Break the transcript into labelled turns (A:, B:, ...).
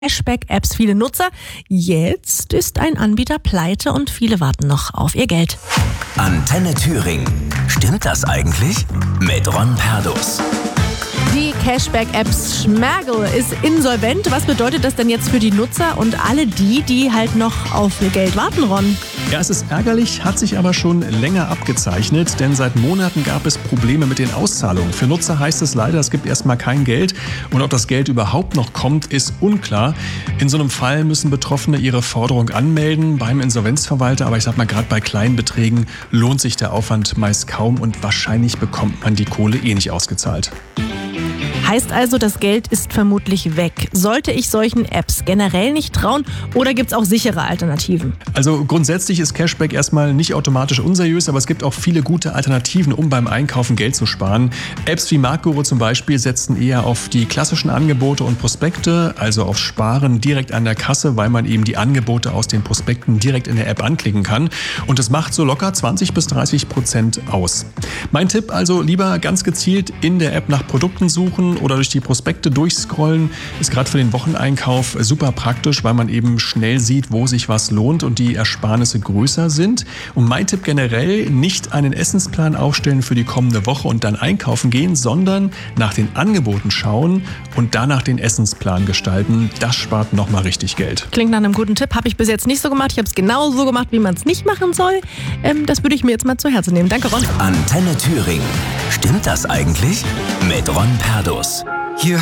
A: Cashback-Apps viele Nutzer. Jetzt ist ein Anbieter pleite und viele warten noch auf ihr Geld.
B: Antenne Thüringen. Stimmt das eigentlich? Mit Ron Perdus.
A: Die Cashback-Apps Schmergel ist insolvent. Was bedeutet das denn jetzt für die Nutzer und alle die halt noch auf ihr Geld warten, Ron?
C: Ja, es ist ärgerlich, hat sich aber schon länger abgezeichnet, denn seit Monaten gab es Probleme mit den Auszahlungen. Für Nutzer heißt es leider, es gibt erstmal kein Geld und ob das Geld überhaupt noch kommt, ist unklar. In so einem Fall müssen Betroffene ihre Forderung anmelden beim Insolvenzverwalter, aber ich sag mal, gerade bei kleinen Beträgen lohnt sich der Aufwand meist kaum und wahrscheinlich bekommt man die Kohle eh nicht ausgezahlt.
A: Heißt also, das Geld ist vermutlich weg. Sollte ich solchen Apps generell nicht trauen oder gibt es auch sichere Alternativen?
C: Also grundsätzlich ist Cashback erstmal nicht automatisch unseriös, aber es gibt auch viele gute Alternativen, um beim Einkaufen Geld zu sparen. Apps wie Marktguru zum Beispiel setzen eher auf die klassischen Angebote und Prospekte, also auf Sparen direkt an der Kasse, weil man eben die Angebote aus den Prospekten direkt in der App anklicken kann. Und das macht so locker 20-30% aus. Mein Tipp also, lieber ganz gezielt in der App nach Produkten suchen oder durch die Prospekte durchscrollen, ist gerade für den Wocheneinkauf super praktisch, weil man eben schnell sieht, wo sich was lohnt und die Ersparnisse größer sind. Und mein Tipp generell, nicht einen Essensplan aufstellen für die kommende Woche und dann einkaufen gehen, sondern nach den Angeboten schauen und danach den Essensplan gestalten. Das spart nochmal richtig Geld.
A: Klingt nach einem guten Tipp, habe ich bis jetzt nicht so gemacht. Ich habe es genau so gemacht, wie man es nicht machen soll. Das würde ich mir jetzt mal zu Herzen nehmen. Danke, Ron.
B: Antenne Thüringen. Stimmt das eigentlich? Mit Ron Perdus.